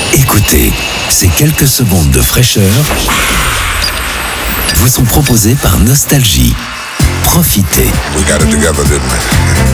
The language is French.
Écoutez, ces quelques secondes de fraîcheur vous sont proposées par Nostalgie. Profitez. We got it together, didn't we?